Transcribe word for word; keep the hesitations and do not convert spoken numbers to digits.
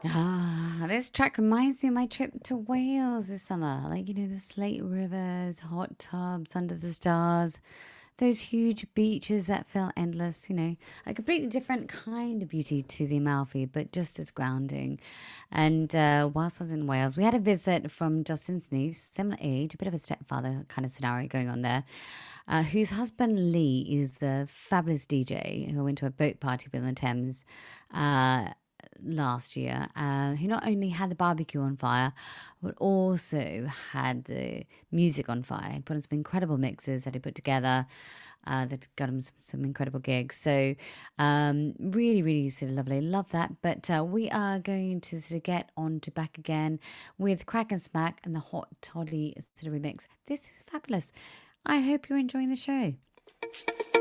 Ah, this track reminds me of my trip to Wales this summer. Like, you know, the slate rivers, hot tubs under the stars, those huge beaches that feel endless, you know, a completely different kind of beauty to the Amalfi, but just as grounding. And uh, whilst I was in Wales, we had a visit from Justin's niece, similar age, a bit of a stepfather kind of scenario going on there, uh, whose husband Lee is a fabulous D J who went to a boat party with on the Thames. Uh, last year, uh, who not only had the barbecue on fire, but also had the music on fire. He put on some incredible mixes that he put together uh, that got him some, some incredible gigs. So, um, really, really sort of lovely. Love that. But uh, we are going to sort of get on to back again with Crack and Smack and the Hot Toddy sort of remix. This is fabulous. I hope you're enjoying the show.